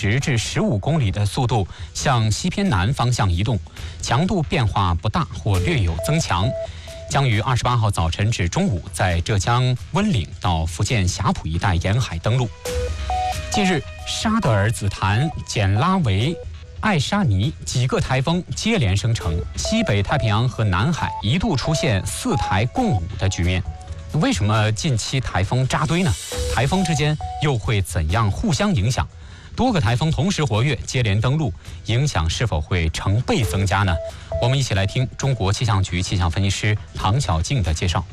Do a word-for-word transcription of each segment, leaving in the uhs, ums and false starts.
十至十五公里的速度向西偏南方向移动，强度变化不大或略有增强，将于二十八号早晨至中午在浙江温岭到福建霞浦一带沿海登陆。近日，沙德尔、紫檀、简拉维、爱沙尼几个台风接连生成，西北太平洋和南海一度出现四台共舞的局面。为什么近期台风扎堆呢？台风之间又会怎样互相影响？多个台风同时活跃，接连登陆，影响是否会成倍增加呢？我们一起来听中国气象局气象分析师唐晓静的介绍。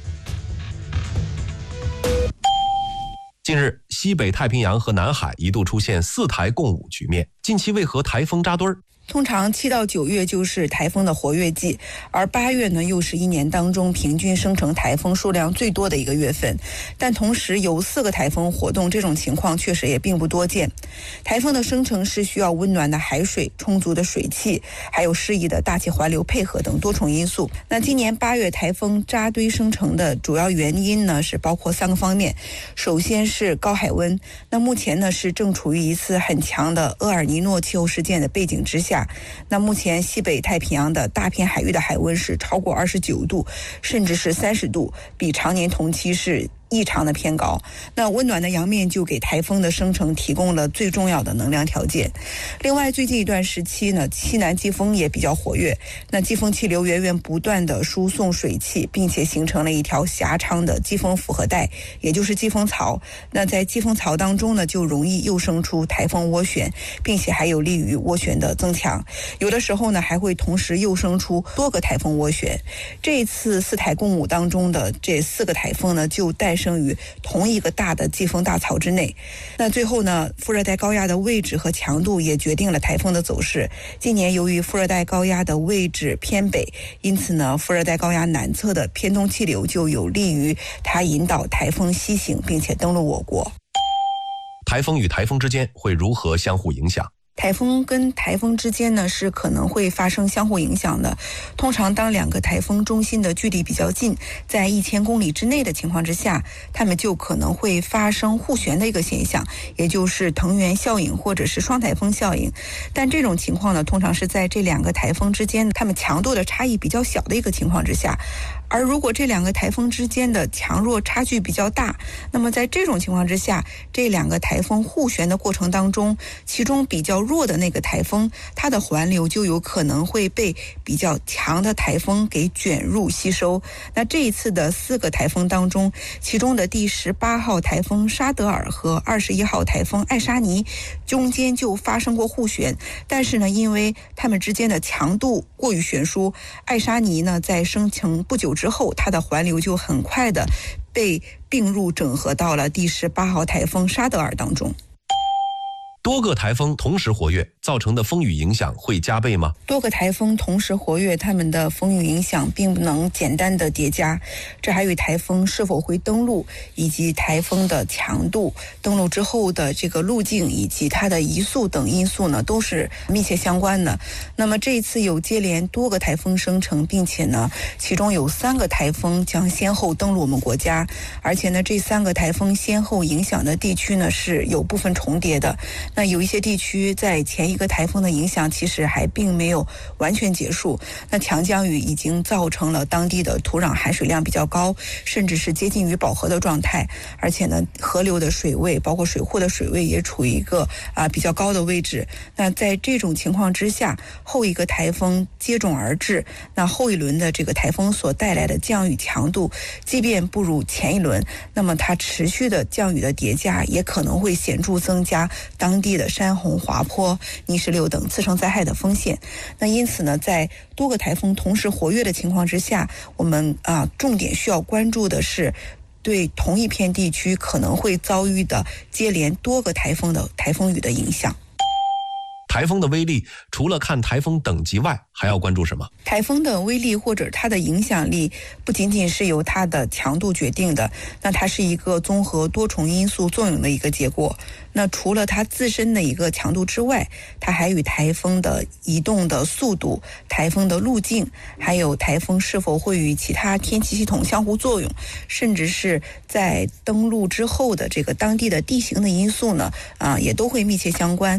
近日，西北太平洋和南海一度出现四台共舞局面，近期为何台风扎堆儿？ 通常七到九月就是台风的活跃季，而八月呢又是一年当中平均生成台风数量最多的一个月份。但同时有四个台风活动，这种情况确实也并不多见。台风的生成是需要温暖的海水、充足的水汽，还有适宜的大气环流配合等多重因素。那今年八月台风扎堆生成的主要原因呢是包括三个方面。首先是高海温，那目前呢是正处于一次很强的厄尔尼诺气候事件的背景之下。那目前西北太平洋的大片海域的海温是超过二十九度，甚至是三十度，比常年同期是异常的偏高。那温暖的洋面就给台风的生成提供了最重要的能量条件。另外，最近一段时期呢，西南季风也比较活跃，那季风气流源源不断的输送水汽，并且形成了一条狭长的季风复合带，也就是季风槽。那在季风槽当中呢，就容易诱生出台风涡旋，并且还有利于涡旋的增强。有的时候呢，还会同时诱生出多个台风涡旋。这一次四台共舞当中的这四个台风呢，就诞生于同一个大的季风大槽之内。那最后呢，副热带高压的位置和强度也决定了台风的走势。今年由于副热带高压的位置偏北，因此呢，副热带高压南侧的偏东气流就有利于它引导台风西行，并且登陆我国。 台风与台风之间会如何相互影响？ 台风跟台风之间呢是可能会发生相互影响的。通常当两个台风中心的距离比较近，在一千公里之内的情况之下，它们就可能会发生互旋的一个现象，也就是藤原效应或者是双台风效应。但这种情况呢，通常是在这两个台风之间它们强度的差异比较小的一个情况之下。而如果这两个台风之间的强弱差距比较大，那么在这种情况之下，这两个台风互旋的过程当中，其中比较弱的那个台风，它的环流就有可能会被比较强的台风给卷入吸收。那这一次的四个台风当中，其中的第十八号台风沙德尔和二十一号台风爱沙尼中间就发生过互旋，但是呢，因为它们之间的强度过于悬殊，爱沙尼呢在生成不久之后，它的环流就很快的被并入整合到了第十八号台风沙德尔当中。 多个台风同时活跃，造成的风雨影响会加倍吗？ 多个台风同时活跃，它们的风雨影响并不能简单的叠加，这还与台风是否会登陆，以及台风的强度、登陆之后的这个路径以及它的移速等因素呢，都是密切相关的。那么这一次有接连多个台风生成，并且呢，其中有三个台风将先后登陆我们国家，而且呢，这三个台风先后影响的地区呢是有部分重叠的。那有一些地区在前一个台风的影响其实还并没有完全结束，那强降雨已经造成了当地的土壤含水量比较高，甚至是接近于饱和的状态，而且呢，河流的水位包括水库的水位也处于一个啊比较高的位置。那在这种情况之下，后一个台风接踵而至，那后一轮的这个台风所带来的降雨强度，即便不如前一轮，那么它持续的降雨的叠加也可能会显著增加当地的山洪、滑坡、泥石流等次生灾害的风险。那因此呢，在多个台风同时活跃的情况之下，我们啊重点需要关注的是对同一片地区可能会遭遇的接连多个台风的台风雨的影响。 台风的威力除了看台风等级外，还要关注什么？ 台风的威力或者它的影响力不仅仅是由它的强度决定的，那它是一个综合多重因素作用的一个结果。那除了它自身的一个强度之外，它还与台风的移动的速度、台风的路径，还有台风是否会与其他天气系统相互作用，甚至是在登陆之后的这个当地的地形的因素呢，啊，也都会密切相关。